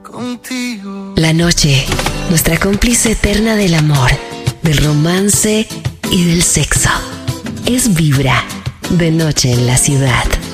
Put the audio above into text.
contigo. La noche, nuestra cómplice eterna del amor, del romance y del sexo. Es Vibra, de noche en la ciudad.